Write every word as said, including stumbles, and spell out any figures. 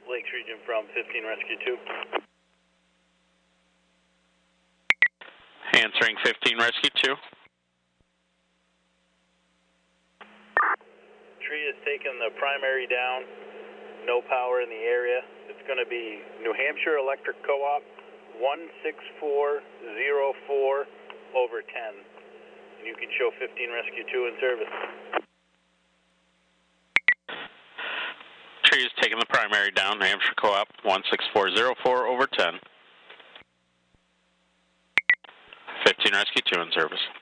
Lakes Region from fifteen Rescue two. Answering fifteen Rescue two. Tree has taken the primary down. No power in the area. It's going to be New Hampshire Electric Co-op one six four zero four over ten. And you can show fifteen Rescue two in service. Tree is taking the primary down, New Hampshire Co-op one six four zero four over ten. fifteen Rescue two in service.